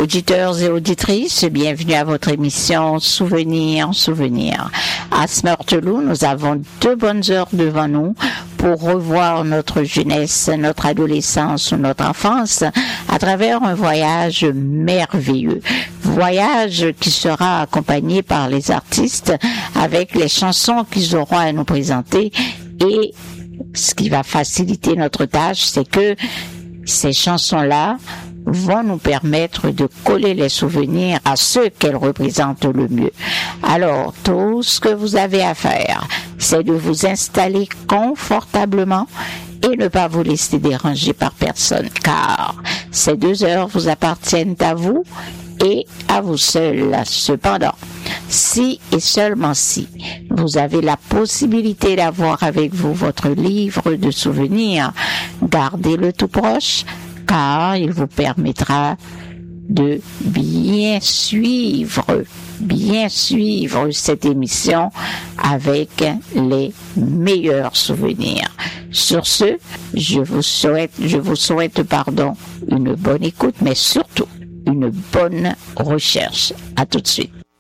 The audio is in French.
Auditeurs et auditrices, bienvenue à votre émission Souvenirs. À Smurtelou, nous avons 2 bonnes heures devant nous pour revoir notre jeunesse, notre adolescence ou notre enfance à travers un voyage merveilleux. Voyage qui sera accompagné par les artistes avec les chansons qu'ils auront à nous présenter, et ce qui va faciliter notre tâche, c'est que ces chansons-là vont nous permettre de coller les souvenirs à ceux qu'elles représentent le mieux. Alors, tout ce que vous avez à faire, c'est de vous installer confortablement et ne pas vous laisser déranger par personne, car ces 2 heures vous appartiennent à vous et à vous seul. Cependant, si et seulement si vous avez la possibilité d'avoir avec vous votre livre de souvenirs, gardez-le tout proche, car il vous permettra de bien suivre cette émission avec les meilleurs souvenirs. Sur ce, je vous souhaite une bonne écoute, mais surtout une bonne recherche. À tout de suite.